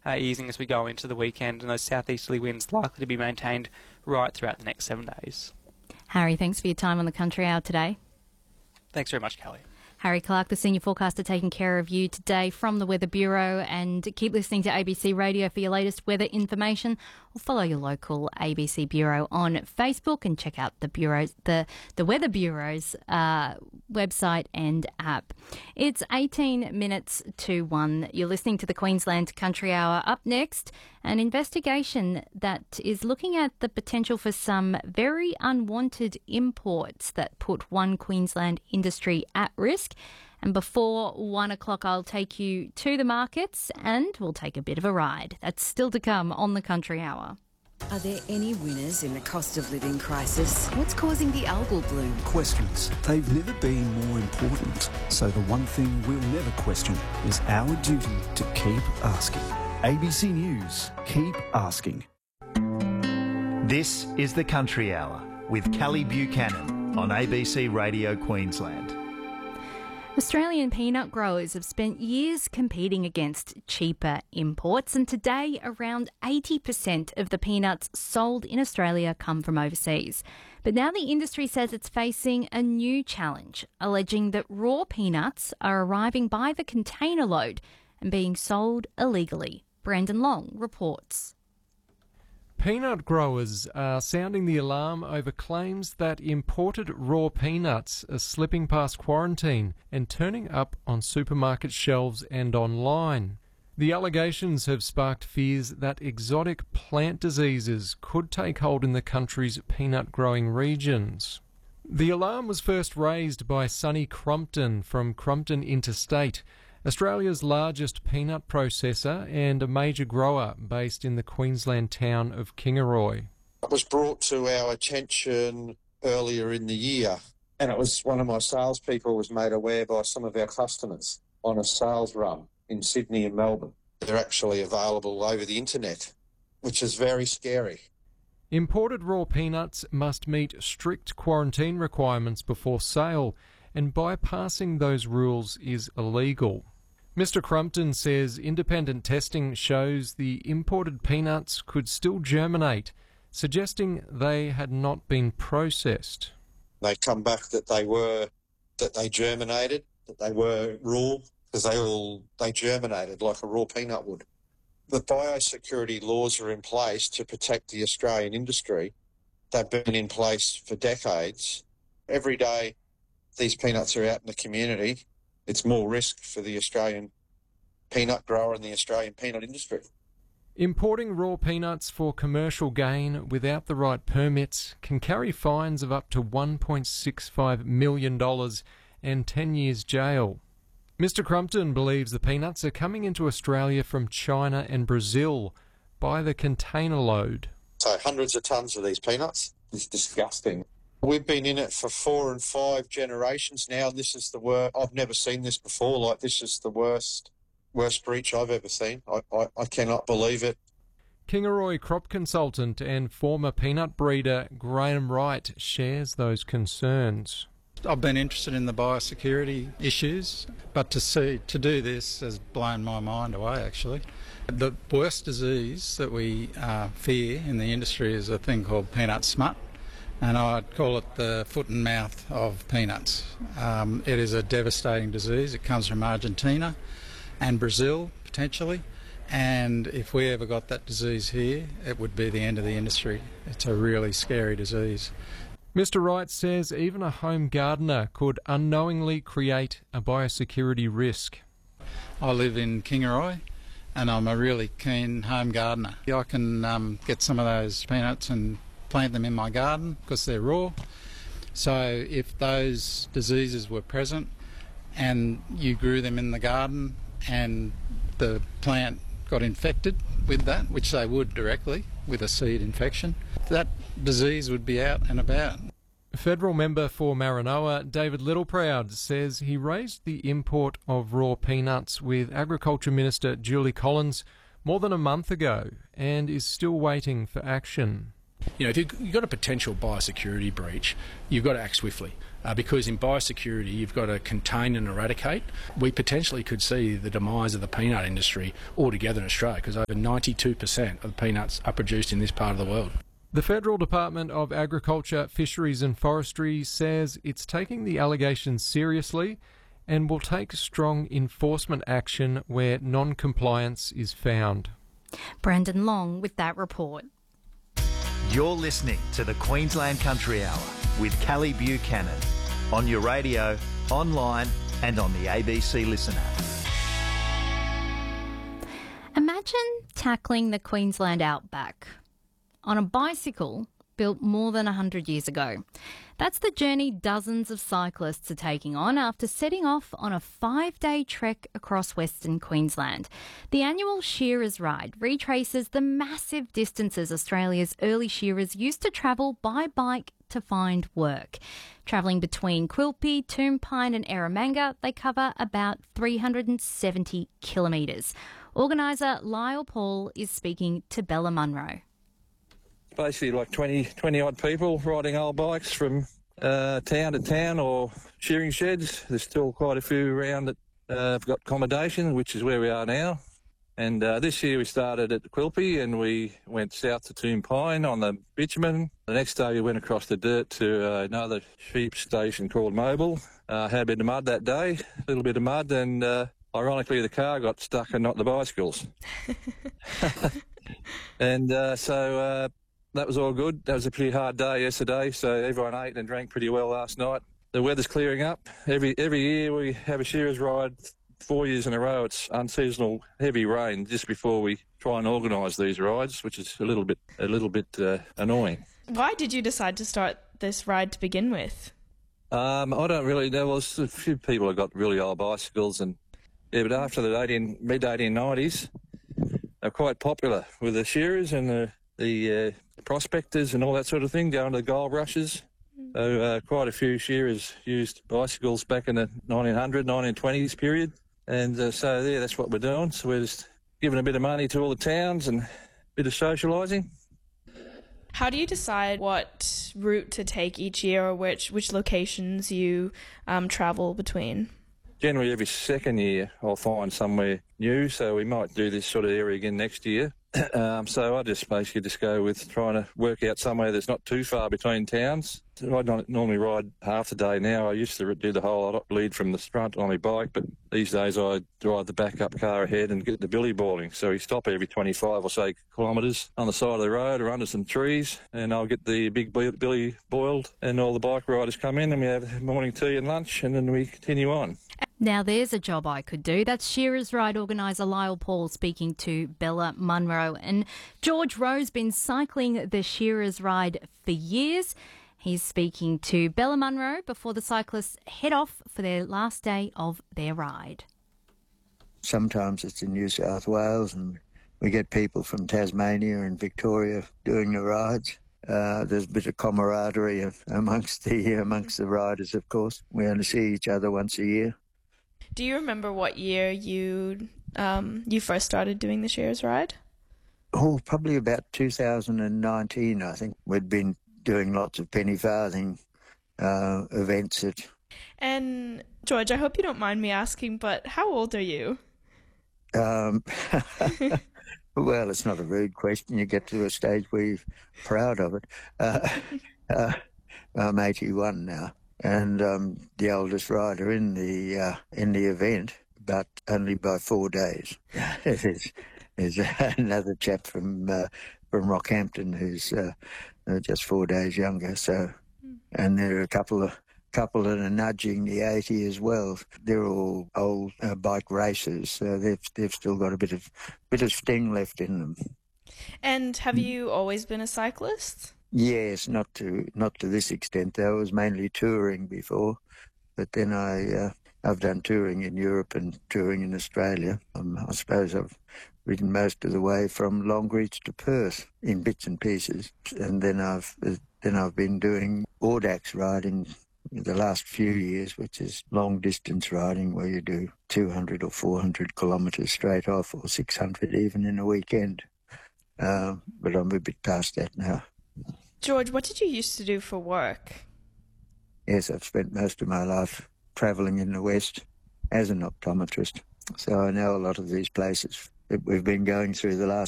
easing as we go into the weekend, and those southeasterly winds likely to be maintained right throughout the next 7 days. Harry, thanks for your time on the Country Hour today. Thanks very much, Kelly. Harry Clark, the senior forecaster, taking care of you today from the Weather Bureau. And keep listening to ABC Radio for your latest weather information, or follow your local ABC Bureau on Facebook and check out the Weather Bureau's website and app. It's 18 minutes to 1. You're listening to the Queensland Country Hour. Up next, an investigation that is looking at the potential for some very unwanted imports that put one Queensland industry at risk. And before 1 o'clock, I'll take you to the markets and we'll take a bit of a ride. That's still to come on the Country Hour. Are there any winners in the cost of living crisis? What's causing the algal bloom? Questions. They've never been more important. So the one thing we'll never question is our duty to keep asking. ABC News. Keep asking. This is the Country Hour with Kelly Buchanan on ABC Radio Queensland. Australian peanut growers have spent years competing against cheaper imports, and today around 80% of the peanuts sold in Australia come from overseas. But now the industry says it's facing a new challenge, alleging that raw peanuts are arriving by the container load and being sold illegally. Brandon Long reports. Peanut growers are sounding the alarm over claims that imported raw peanuts are slipping past quarantine and turning up on supermarket shelves and online. The allegations have sparked fears that exotic plant diseases could take hold in the country's peanut growing regions. The alarm was first raised by Sonny Crumpton from Crumpton Interstate, Australia's largest peanut processor and a major grower based in the Queensland town of Kingaroy. It was brought to our attention earlier in the year, and it was one of my salespeople was made aware by some of our customers on a sales run in Sydney and Melbourne. They're actually available over the internet, which is very scary. Imported raw peanuts must meet strict quarantine requirements before sale, and bypassing those rules is illegal. Mr. Crumpton says independent testing shows the imported peanuts could still germinate, suggesting they had not been processed. They come back that they germinated, that they were raw, because they germinated like a raw peanut would. The biosecurity laws are in place to protect the Australian industry. They've been in place for decades. Every day these peanuts are out in the community, it's more risk for the Australian peanut grower and the Australian peanut industry. Importing raw peanuts for commercial gain without the right permits can carry fines of up to $1.65 million and 10 years jail. Mr. Crumpton believes the peanuts are coming into Australia from China and Brazil by the container load. So hundreds of tonnes of these peanuts. It's disgusting. We've been in it for 4 and 5 generations now. This is the worst. I've never seen this before. Like, this is the worst breach I've ever seen. I cannot believe it. Kingaroy crop consultant and former peanut breeder Graham Wright shares those concerns. I've been interested in the biosecurity issues, but to do this has blown my mind away, actually. The worst disease that we fear in the industry is a thing called peanut smut, and I'd call it the foot and mouth of peanuts. It is a devastating disease. It comes from Argentina and Brazil, potentially, and if we ever got that disease here, it would be the end of the industry. It's a really scary disease. Mr. Wright says even a home gardener could unknowingly create a biosecurity risk. I live in Kingaroy and I'm a really keen home gardener. I can get some of those peanuts and plant them in my garden because they're raw. So if those diseases were present and you grew them in the garden and the plant got infected with that, which they would directly with a seed infection, that disease would be out and about. Federal member for Maranoa, David Littleproud, says he raised the import of raw peanuts with Agriculture Minister Julie Collins more than a month ago and is still waiting for action. You know, if you've got a potential biosecurity breach, you've got to act swiftly. because in biosecurity you've got to contain and eradicate. We potentially could see the demise of the peanut industry altogether in Australia, because over 92% of the peanuts are produced in this part of the world. The Federal Department of Agriculture, Fisheries and Forestry says it's taking the allegations seriously and will take strong enforcement action where non-compliance is found. Brandon Long with that report. You're listening to the Queensland Country Hour with Callie Buchanan on your radio, online and on the ABC Listen app. Imagine tackling the Queensland outback on a bicycle built more than 100 years ago. That's the journey dozens of cyclists are taking on after setting off on a 5-day trek across Western Queensland. The annual Shearers Ride retraces the massive distances Australia's early shearers used to travel by bike to find work. Travelling between Quilpie, Toonpine and Eromanga, they cover about 370 kilometres. Organiser Lyle Paul is speaking to Bella Munro. Basically like 20 odd people riding old bikes from town to town or shearing sheds. There's still quite a few around that have got accommodation, which is where we are now. And this year we started at Quilpie and we went south to Toonpine on the bitumen. The next day we went across the dirt to another sheep station called Mobile. Had a bit of mud that day, a little bit of mud, and ironically the car got stuck and not the bicycles. And so that was all good. That was a pretty hard day yesterday, so everyone ate and drank pretty well last night. The weather's clearing up. Every year we have a shearers ride. 4 years in a row it's unseasonal heavy rain just before we try and organise these rides, which is a little bit annoying. Why did you decide to start this ride to begin with? I don't really know. Well, a few people have got really old bicycles, and but after the mid-1890s, they're quite popular with the shearers and the prospectors and all that sort of thing, going to the gold rushes. So quite a few shearers used bicycles back in the 1900s, 1920s period. And so that's what we're doing. So we're just giving a bit of money to all the towns and a bit of socialising. How do you decide what route to take each year, or which locations you travel between? Generally every second year I'll find somewhere new, so we might do this sort of area again next year. So I just basically go with trying to work out somewhere that's not too far between towns. I normally ride half the day now. I used to do the whole lead from the front on my bike, but these days I drive the backup car ahead and get the billy boiling. So we stop every 25 or so kilometres on the side of the road or under some trees, and I'll get the big billy boiled, and all the bike riders come in and we have morning tea and lunch, and then we continue on. Now there's a job I could do. That's Shearers Ride organiser Lyle Paul speaking to Bella Munro. And George Rowe's been cycling the Shearers Ride for years. He's speaking to Bella Munro before the cyclists head off for their last day of their ride. Sometimes it's in New South Wales, and we get people from Tasmania and Victoria doing the rides. There's a bit of camaraderie amongst the riders, of course. We only see each other once a year. Do you remember what year you first started doing the Shearers Ride? Oh, probably about 2019, I think. We'd been doing lots of penny farthing events. And, George, I hope you don't mind me asking, but how old are you? Well, it's not a rude question. You get to a stage where you're proud of it. I'm 81 now, and the oldest rider in the event, but only by 4 days. There's another chap from Rockhampton who's just 4 days younger. So, and there are a couple that are nudging the 80 as well. They're all old bike racers, so they've still got a bit of sting left in them. And have you always been a cyclist? Yes, not to this extent. I was mainly touring before, but then I've done touring in Europe and touring in Australia. I suppose I've ridden most of the way from Longreach to Perth in bits and pieces, and then I've been doing Audax riding the last few years, which is long distance riding where you do 200 or 400 kilometres straight off, or 600 even in a weekend. But I'm a bit past that now. George, what did you used to do for work? yes, I've spent most of my life travelling in the West as an optometrist. So I know a lot of these places that we've been going through the last